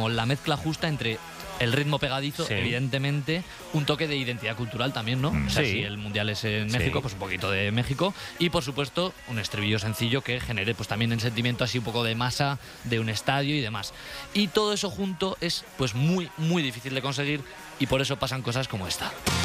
como la mezcla justa entre el ritmo pegadizo, Sí. evidentemente, un toque de identidad cultural también, ¿no? O sea, Sí. si el mundial es en México, pues un poquito de México. Y, por supuesto, un estribillo sencillo que genere pues también el sentimiento así un poco de masa de un estadio y demás. Y todo eso junto es pues muy, muy difícil de conseguir y por eso pasan cosas como esta.